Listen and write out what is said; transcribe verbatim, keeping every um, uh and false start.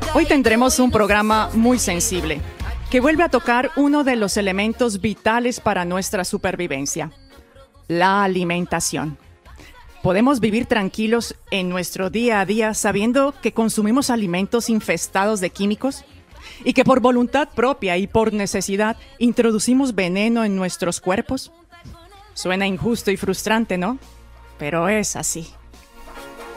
Hoy tendremos un programa muy sensible, que vuelve a tocar uno de los elementos vitales para nuestra supervivencia, la alimentación. ¿Podemos vivir tranquilos en nuestro día a día sabiendo que consumimos alimentos infestados de químicos? ¿Y que por voluntad propia y por necesidad introducimos veneno en nuestros cuerpos? Suena injusto y frustrante, ¿no? Pero es así.